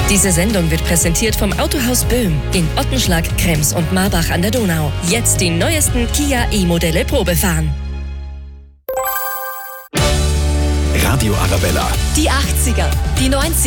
Diese Sendung wird präsentiert vom Autohaus Böhm in Ottenschlag, Krems und Marbach an der Donau. Jetzt die neuesten Kia E-Modelle Probefahren. Radio Arabella. Die 80er, die 90er.